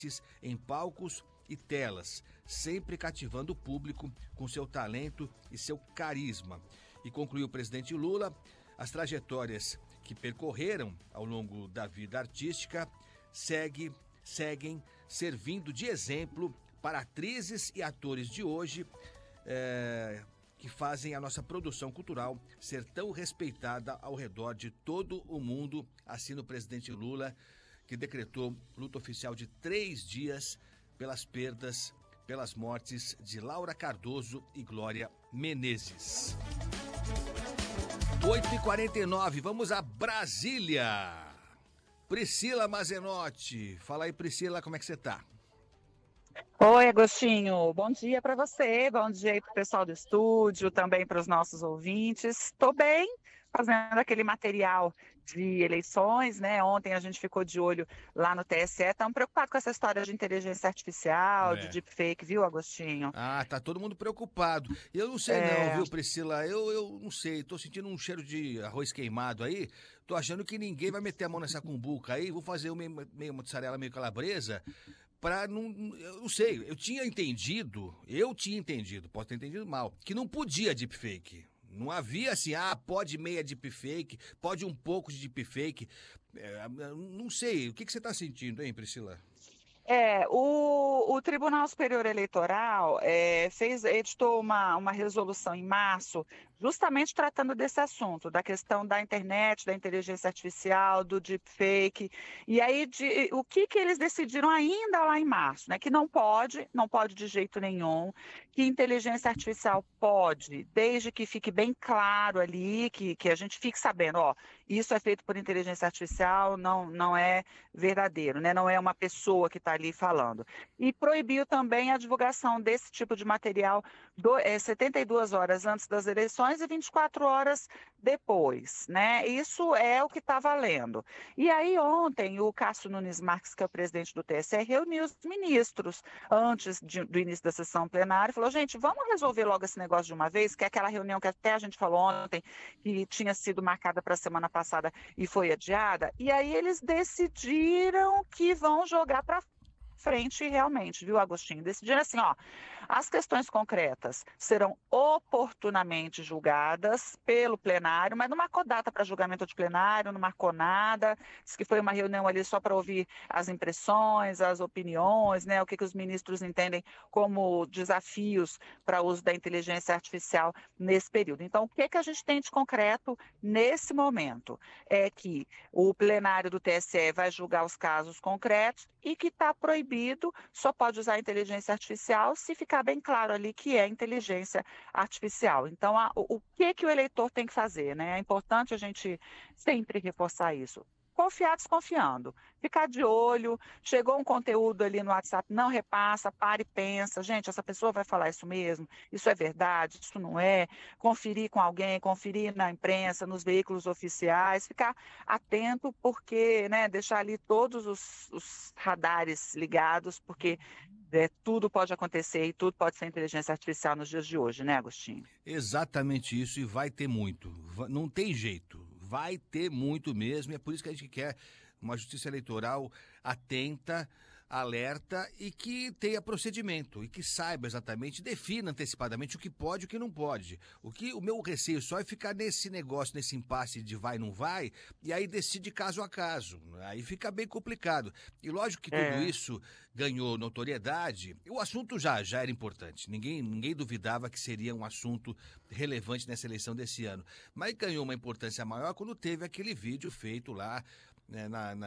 em palcos e telas, sempre cativando o público com seu talento e seu carisma. E concluiu o presidente Lula, as trajetórias que percorreram ao longo da vida artística seguem servindo de exemplo para atrizes e atores de hoje que fazem a nossa produção cultural ser tão respeitada ao redor de todo o mundo, assina o presidente Lula, que decretou luto oficial de 3 dias pelas mortes de Laura Cardoso e Glória Menezes. 8h49, vamos a Brasília. Priscila Mazenotti. Fala aí, Priscila, como é que você tá? Oi, Agostinho. Bom dia para você, bom dia aí para o pessoal do estúdio, também para os nossos ouvintes. Estou bem, fazendo aquele material de eleições, né? Ontem a gente ficou de olho lá no TSE. Estamos preocupados com essa história de inteligência artificial, de deepfake, viu, Agostinho? Ah, tá todo mundo preocupado. Eu não sei não, viu, Priscila? Eu não sei, tô sentindo um cheiro de arroz queimado aí. Tô achando que ninguém vai meter a mão nessa cumbuca aí. Vou fazer meio mussarela, meio calabresa. Eu não sei, eu tinha entendido, posso ter entendido mal, que não podia deepfake. Não havia assim, pode meia deepfake, pode um pouco de deepfake. Não sei, o que você está sentindo, hein, Priscila? O Tribunal Superior Eleitoral editou uma resolução em março, justamente tratando desse assunto, da questão da internet, da inteligência artificial, do deepfake. E aí, o que eles decidiram ainda lá em março, né? Que não pode de jeito nenhum, que inteligência artificial pode, desde que fique bem claro ali, que a gente fique sabendo, isso é feito por inteligência artificial, não é verdadeiro, né? Não é uma pessoa que está ali falando. E proibiu também a divulgação desse tipo de material 72 horas antes das eleições e 24 horas depois, né? Isso é o que está valendo. E aí ontem o Cássio Nunes Marques, que é o presidente do TSE, reuniu os ministros antes do início da sessão plenária e falou, gente, vamos resolver logo esse negócio de uma vez, que é aquela reunião que até a gente falou ontem, que tinha sido marcada para a semana passada e foi adiada. E aí eles decidiram que vão jogar para frente realmente, viu, Agostinho? Decidiram assim, as questões concretas serão oportunamente julgadas pelo plenário, mas não marcou data para julgamento de plenário, não marcou nada, disse que foi uma reunião ali só para ouvir as impressões, as opiniões, né, o que os ministros entendem como desafios para o uso da inteligência artificial nesse período. Então, o que a gente tem de concreto nesse momento? É que o plenário do TSE vai julgar os casos concretos e que está proibido, só pode usar a inteligência artificial se ficar bem claro ali que é inteligência artificial. Então, o que o eleitor tem que fazer, né? É importante a gente sempre reforçar isso. Confiar desconfiando, ficar de olho, chegou um conteúdo ali no WhatsApp, não repassa, para e pensa, gente, essa pessoa vai falar isso mesmo, isso é verdade, isso não é, conferir com alguém, conferir na imprensa, nos veículos oficiais, ficar atento porque, né, deixar ali todos os radares ligados, porque tudo pode acontecer e tudo pode ser inteligência artificial nos dias de hoje, né, Agostinho? Exatamente isso, e vai ter muito. Não tem jeito. Vai ter muito mesmo, e é por isso que a gente quer uma justiça eleitoral atenta, alerta e que tenha procedimento, e que saiba exatamente, defina antecipadamente o que pode e o que não pode. O meu receio só é ficar nesse negócio, nesse impasse de vai, não vai, e aí decide caso a caso. Aí fica bem complicado. E lógico que tudo isso ganhou notoriedade, o assunto já era importante. Ninguém duvidava que seria um assunto relevante nessa eleição desse ano. Mas ganhou uma importância maior quando teve aquele vídeo feito lá, né,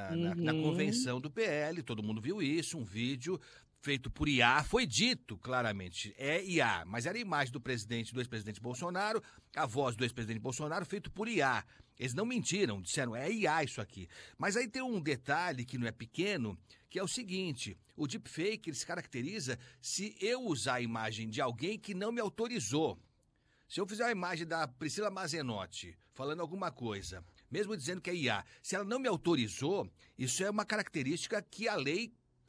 na convenção do PL, todo mundo viu isso, um vídeo feito por IA, foi dito claramente, é IA, mas era a imagem do ex-presidente Bolsonaro, a voz do ex-presidente Bolsonaro, feito por IA. Eles não mentiram, disseram, é IA isso aqui. Mas aí tem um detalhe que não é pequeno, que é o seguinte, o deepfake ele se caracteriza se eu usar a imagem de alguém que não me autorizou. Se eu fizer uma imagem da Priscila Mazenotti falando alguma coisa, mesmo dizendo que é IA, se ela não me autorizou, isso é uma característica que a lei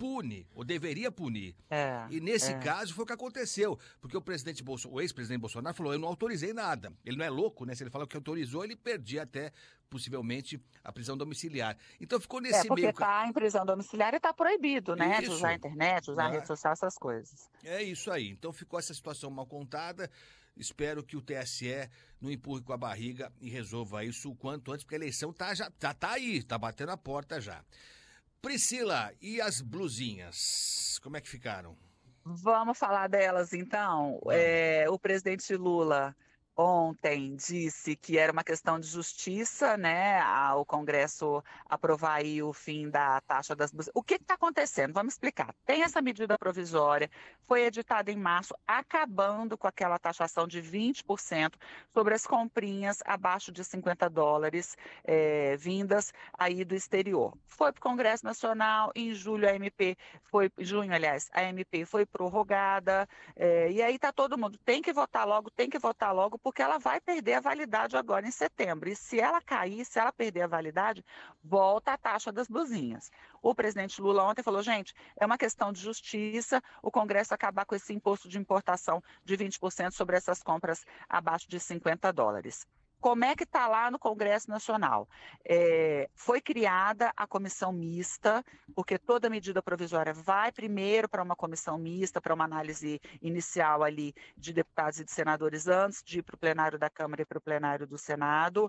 pune, ou deveria punir. É, E nesse caso foi o que aconteceu, porque o ex-presidente Bolsonaro falou, eu não autorizei nada. Ele não é louco, né? Se ele falou que autorizou, ele perdia até, possivelmente, a prisão domiciliar. Então ficou nesse porque meio... está em prisão domiciliar e está proibido, né, de usar a Isso, internet, usar a rede social, essas coisas. é isso aí. Então ficou essa situação mal contada. Espero que o TSE não empurre com a barriga e resolva isso o quanto antes, porque a eleição já tá aí, tá batendo a porta já. Priscila, e as blusinhas? Como é que ficaram? Vamos falar delas, então. Vamos. O presidente Lula ontem disse que era uma questão de justiça, né? O Congresso aprovar aí o fim da taxa das... O que está acontecendo? Vamos explicar. Tem essa medida provisória, foi editada em março, acabando com aquela taxação de 20% sobre as comprinhas abaixo de $50 vindas aí do exterior. Foi para o Congresso Nacional, em julho junho, aliás, a MP foi prorrogada, e aí está todo mundo, tem que votar logo, porque ela vai perder a validade agora em setembro. E se ela cair, se ela perder a validade, volta a taxa das blusinhas. O presidente Lula ontem falou, gente, é uma questão de justiça o Congresso acabar com esse imposto de importação de 20% sobre essas compras abaixo de $50. Como é que está lá no Congresso Nacional? Foi criada a comissão mista, porque toda medida provisória vai primeiro para uma comissão mista, para uma análise inicial ali de deputados e de senadores, antes de ir para o plenário da Câmara e para o plenário do Senado.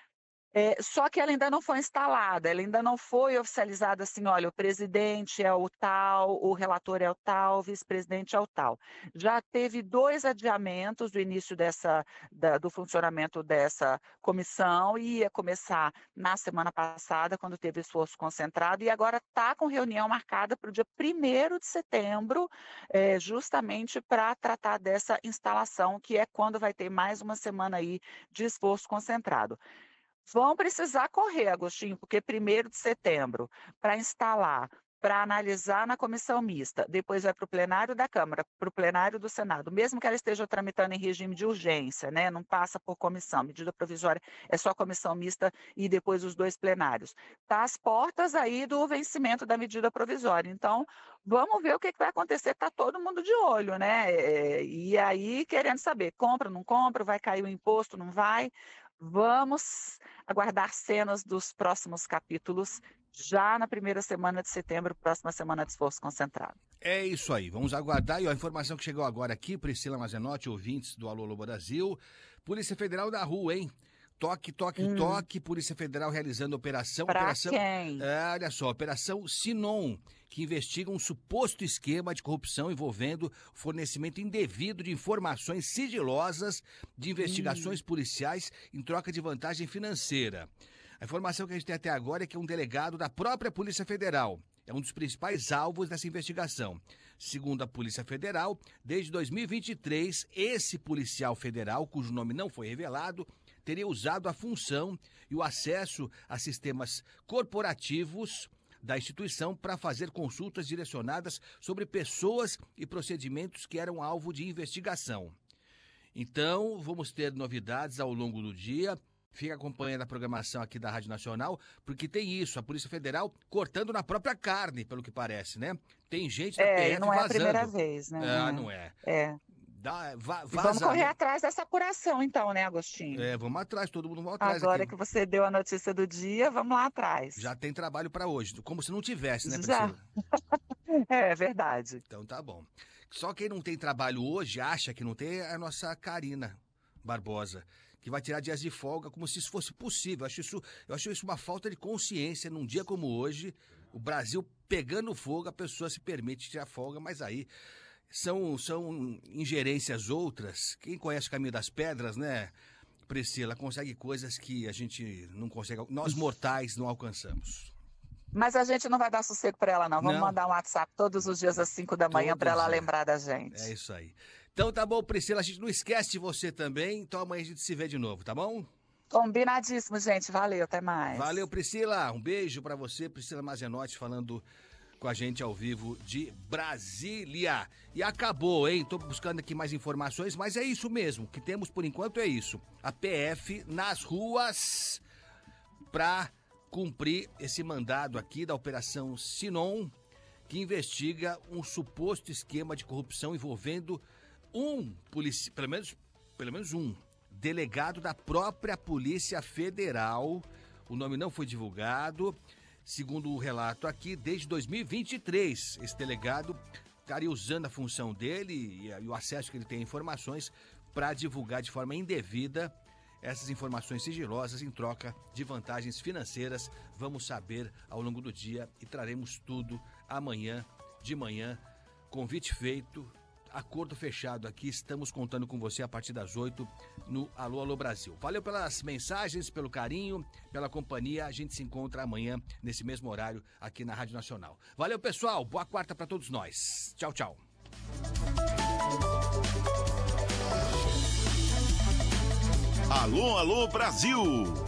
Só que ela ainda não foi instalada, ela ainda não foi oficializada assim, olha, o presidente é o tal, o relator é o tal, o vice-presidente é o tal. Já teve 2 adiamentos do início do funcionamento dessa comissão, e ia começar na semana passada, quando teve esforço concentrado, e agora está com reunião marcada para o dia 1º de setembro, justamente para tratar dessa instalação, que é quando vai ter mais uma semana aí de esforço concentrado. Vão precisar correr, Agostinho, porque 1º de setembro, para instalar, para analisar na comissão mista, depois vai para o plenário da Câmara, para o plenário do Senado, mesmo que ela esteja tramitando em regime de urgência, né? Não passa por comissão, medida provisória é só comissão mista e depois os 2 plenários. Está às portas aí do vencimento da medida provisória. Então, vamos ver o que vai acontecer, está todo mundo de olho, né? E aí, querendo saber, compra, não compra, vai cair o imposto, não vai? Vamos aguardar cenas dos próximos capítulos já na primeira semana de setembro, próxima semana de esforço concentrado. É isso aí, vamos aguardar. E a informação que chegou agora aqui, Priscila Mazenotti, ouvintes do Alô Brasil, Polícia Federal na rua, hein? Toque, Polícia Federal realizando operação... Quem? Olha só, Operação Sinon, que investiga um suposto esquema de corrupção envolvendo fornecimento indevido de informações sigilosas de investigações policiais em troca de vantagem financeira. A informação que a gente tem até agora é que um delegado da própria Polícia Federal é um dos principais alvos dessa investigação. Segundo a Polícia Federal, desde 2023, esse policial federal, cujo nome não foi revelado, teria usado a função e o acesso a sistemas corporativos da instituição para fazer consultas direcionadas sobre pessoas e procedimentos que eram alvo de investigação. Então, vamos ter novidades ao longo do dia. Fica acompanhando a programação aqui da Rádio Nacional, porque tem isso, a Polícia Federal cortando na própria carne, pelo que parece, né? Tem gente da PF não é vazando. A primeira vez, né? Não é. Vamos correr atrás dessa apuração, então, né, Agostinho? Vamos atrás, todo mundo vai atrás. Agora aqui. Que você deu a notícia do dia, vamos lá atrás. Já tem trabalho para hoje, como se não tivesse, né, Já. Priscila? É verdade. Então tá bom. Só quem não tem trabalho hoje, acha que não tem, é a nossa Karina Barbosa, que vai tirar dias de folga como se isso fosse possível. Eu acho isso uma falta de consciência num dia como hoje, o Brasil pegando fogo, a pessoa se permite tirar folga, mas aí são ingerências outras. Quem conhece o Caminho das Pedras, né, Priscila, consegue coisas que a gente não consegue, nós mortais não alcançamos. Mas a gente não vai dar sossego para ela, não. Vamos mandar um WhatsApp todos os dias às 5 da manhã para ela lembrar da gente. É isso aí. Então tá bom, Priscila, a gente não esquece de você também, então amanhã a gente se vê de novo, tá bom? Combinadíssimo, gente. Valeu, até mais. Valeu, Priscila. Um beijo pra você, Priscila Mazenotti, falando com a gente ao vivo de Brasília. E acabou, hein? Tô buscando aqui mais informações, mas é isso mesmo, o que temos por enquanto é isso. A PF nas ruas pra cumprir esse mandado aqui da Operação Sinon, que investiga um suposto esquema de corrupção envolvendo pelo menos um delegado da própria Polícia Federal. O nome não foi divulgado. Segundo o relato aqui, desde 2023, esse delegado estaria usando a função dele e o acesso que ele tem a informações para divulgar de forma indevida essas informações sigilosas em troca de vantagens financeiras. Vamos saber ao longo do dia e traremos tudo amanhã de manhã. Convite feito, acordo fechado aqui. Estamos contando com você a partir das 8 no Alô, Alô Brasil. Valeu pelas mensagens, pelo carinho, pela companhia. A gente se encontra amanhã nesse mesmo horário aqui na Rádio Nacional. Valeu, pessoal. Boa quarta para todos nós. Tchau, tchau. Alô, Alô Brasil.